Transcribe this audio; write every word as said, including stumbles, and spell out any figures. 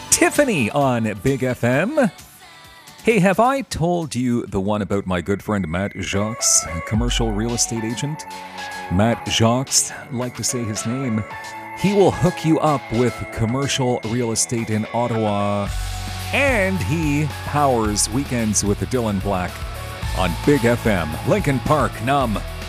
Tiffany on Big F M. Hey, have I told you the one about my good friend Matt Jacques, commercial real estate agent? Matt Jacques, like to say his name. He will hook you up with commercial real estate in Ottawa, and he powers Weekends with Dylan Black on Big F M, Lincoln Park, Num.